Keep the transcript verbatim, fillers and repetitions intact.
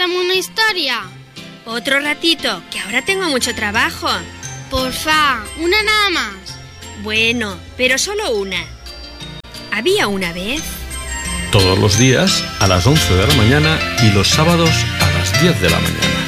cuéntame una historia. Otro ratito, que ahora tengo mucho trabajo. Porfa, una nada más. Bueno, pero solo una. Había una vez... Todos los días a las once de la mañana y los sábados a las diez de la mañana.